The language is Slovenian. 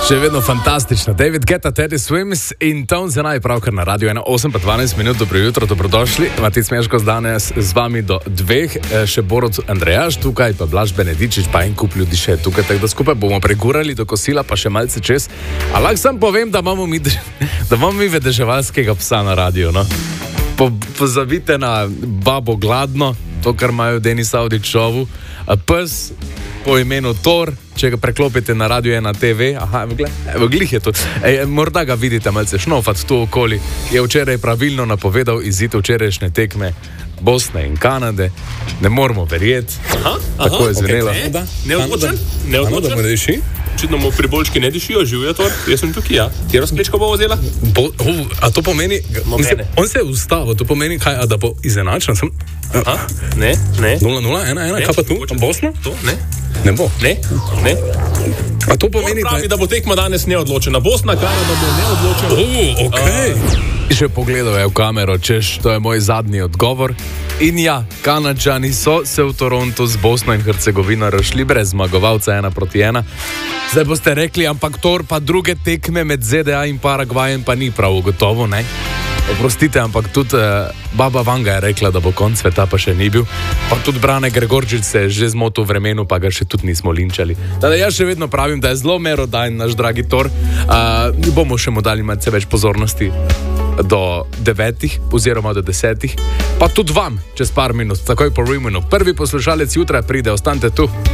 Še vedno fantastično. David Guetta, Teddy Swims in Tone za najpravkar na Radio 1, 8 pa 12 minut. Dobro jutro, dobrodošli. Matic Smeško danes z vami do 2, še Borod Andrejaš tukaj, pa Blaž Benedičič, pa en kup ljudi še tukaj, tako da skupaj bomo pregurali do kosila, pa še malce čez. A lahko sam povem, da imamo mi vedeževalskega psa na radio, no? Pozabite na babo Gladno, to, kar imajo Denis Audić šovu. Pes po imenu Thor, če ga preklopite na Radio 1 TV, glih je to. Morda ga vidite malce šnofat tu okoli. Je včeraj pravilno napovedal izid včerajšnje tekme Bosne in Kanade. Ne moramo verjeti. Tako je zvenelo. Neodločen? Neodločen? Očitno mu pri Bolški ne dišijo, živijo Thor. Jaz sem tukaj, ja. Tjero sklečko bo vzela? A to pomeni... On se je ustavil, to pomeni kaj, da bo izenačen? Ne. 0-0, 1-1, kaj pa tu? Bosna? To, ne. Ne bo. Ne. A to pomeni, pravi, da bo tekma danes neodločena. Bosna, Kanada bo neodločena. Okej. Že pogledal je v kamero, češ, to je moj zadnji odgovor. In ja, Kanadčani so se v Torontu z Bosno in Hercegovino razšli brez zmagovalca 1-1. Zdaj boste rekli, ampak Thor pa druge tekme med ZDA in Paragvajem pa ni prav gotovo, ne? Oprostite, ampak tudi baba Vanga je rekla, da bo konc sveta, pa še ni bil. Pa tudi Brane Gregorčič se je že zmotil v vremenu, pa ga še tudi nismo linčali. Tada jaz še vedno pravim, da je zelo merodajen naš dragi Thor. Bomo še mu dali malce več pozornosti do 9 oziroma do 10, pa tudi vam čez par minut, takoj po Rimenu. Prvi poslušalec jutra pride, ostanite tu.